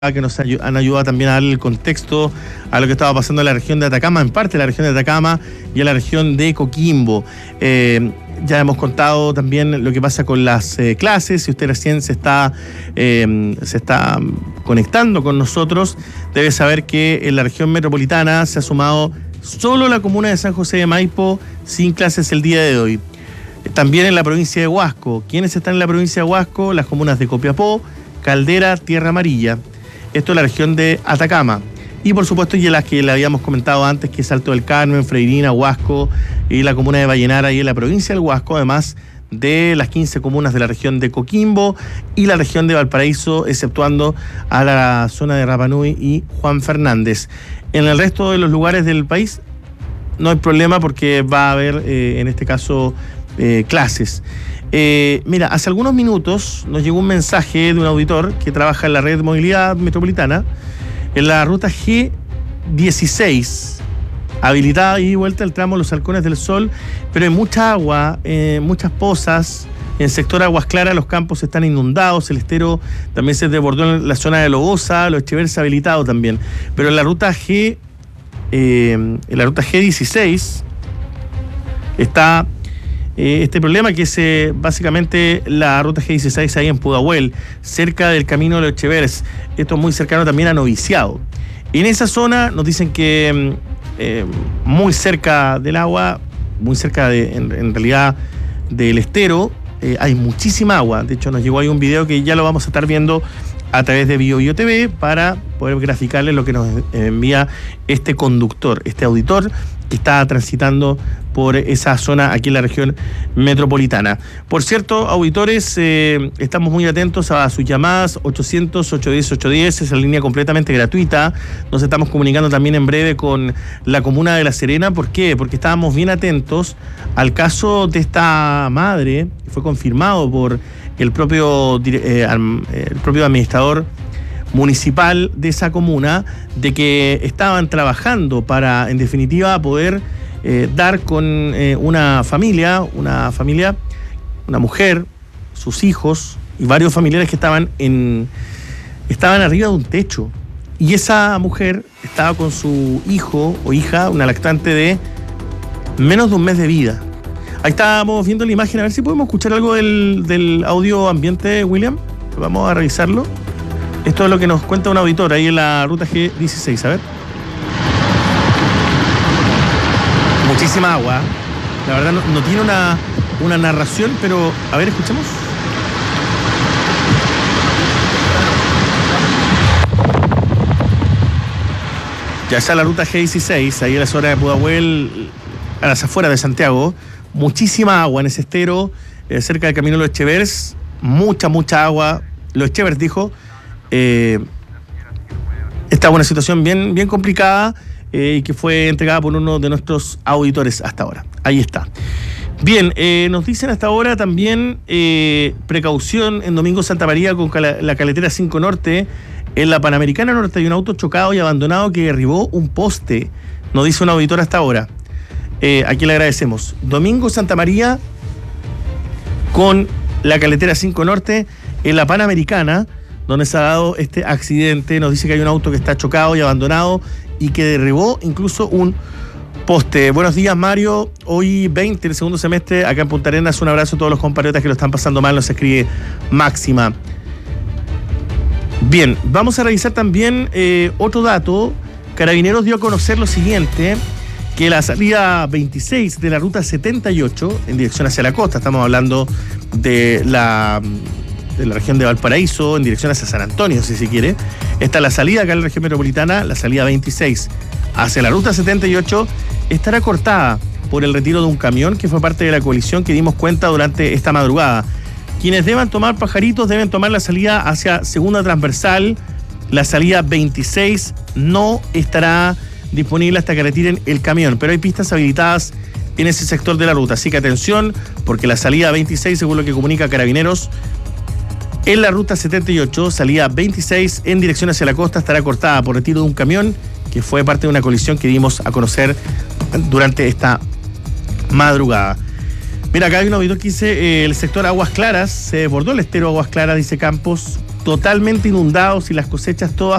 que nos han ayudado también a darle el contexto a lo que estaba pasando en la región de Atacama, en parte de la región de Atacama y en la región de Coquimbo. Ya hemos contado también lo que pasa con las clases. Si usted recién se está conectando con nosotros, debe saber que en la región metropolitana se ha sumado solo la comuna de San José de Maipo sin clases el día de hoy. También en la provincia de Huasco. ¿Quiénes están en la provincia de Huasco? Las comunas de Copiapó, Caldera, Tierra Amarilla. Esto es la región de Atacama. Y por supuesto, ya las que le habíamos comentado antes, que es Alto del Carmen, Freirina, Huasco y la comuna de Vallenara y en la provincia del Huasco, además de las 15 comunas de la región de Coquimbo y la región de Valparaíso, exceptuando a la zona de Rapa Nui y Juan Fernández. En el resto de los lugares del país no hay problema porque va a haber, en este caso, clases. Mira, hace algunos minutos nos llegó un mensaje de un auditor que trabaja en la red de movilidad metropolitana en la ruta G16, habilitada y vuelta el tramo Los Halcones del Sol, pero hay mucha agua, muchas pozas. En el sector Aguas Claras los campos están inundados, el estero también se desbordó en la zona de Lobosa, Los Echeverri se ha habilitado también, pero en la ruta G16 está este problema, que es básicamente la ruta G16 ahí en Pudahuel, cerca del camino de Los Echeverri. Esto es muy cercano también a Noviciado. En esa zona nos dicen que muy cerca del agua, muy cerca en realidad del estero, hay muchísima agua. De hecho, nos llegó ahí un video que ya lo vamos a estar viendo a través de BioBio TV para poder graficarles lo que nos envía este conductor, este auditor que está transitando por esa zona aquí en la región metropolitana. Por cierto, auditores, estamos muy atentos a sus llamadas, 800-810-810, es la línea completamente gratuita. Nos estamos comunicando también en breve con la comuna de La Serena. ¿Por qué? Porque estábamos bien atentos al caso de esta madre, que fue confirmado por el propio administrador municipal de esa comuna, de que estaban trabajando para, en definitiva, poder dar con una mujer, sus hijos y varios familiares que estaban arriba de un techo. Y esa mujer estaba con su hijo o hija, una lactante de menos de un mes de vida. Ahí estábamos viendo la imagen, a ver si podemos escuchar algo del audio ambiente, William. Vamos a revisarlo. Esto es lo que nos cuenta un auditor ahí en la ruta G16, a ver. Muchísima agua. La verdad no tiene una narración, pero a ver, escuchemos. Ya está la ruta G16, ahí en la zona de Pudahuel, a las afueras de Santiago. Muchísima agua en ese estero, cerca del camino de Los Echeverri. Mucha agua. Los Echeverri dijo. Esta es una situación bien complicada y que fue entregada por uno de nuestros auditores hasta ahora. Ahí está. Bien, nos dicen hasta ahora también precaución en Domingo Santa María con la carretera 5 Norte. En la Panamericana Norte hay un auto chocado y abandonado que derribó un poste. Nos dice un auditor hasta ahora. Aquí le agradecemos. Domingo Santa María con la carretera 5 Norte en la Panamericana, donde se ha dado este accidente. Nos dice que hay un auto que está chocado y abandonado y que derribó incluso un poste. Buenos días, Mario. Hoy 20 del segundo semestre acá en Punta Arenas. Un abrazo a todos los compatriotas que lo están pasando mal. Nos escribe Máxima. Bien, vamos a revisar también otro dato. Carabineros dio a conocer lo siguiente, que la salida 26 de la ruta 78 en dirección hacia la costa, estamos hablando de la región de Valparaíso, en dirección hacia San Antonio, si se quiere. Esta es la salida acá en la región metropolitana, la salida 26 hacia la ruta 78, estará cortada por el retiro de un camión que fue parte de la colisión que dimos cuenta durante esta madrugada. Quienes deban tomar Pajaritos deben tomar la salida hacia segunda transversal. La salida 26 no estará disponible hasta que retiren el camión, pero hay pistas habilitadas en ese sector de la ruta, así que atención, porque la salida 26, según lo que comunica Carabineros, en la ruta 78, salida 26 en dirección hacia la costa, estará cortada por retiro de un camión que fue parte de una colisión que dimos a conocer durante esta madrugada. Mira, acá hay un auditor que dice, el sector Aguas Claras, se desbordó el estero Aguas Claras, dice Campos, totalmente inundados y las cosechas todas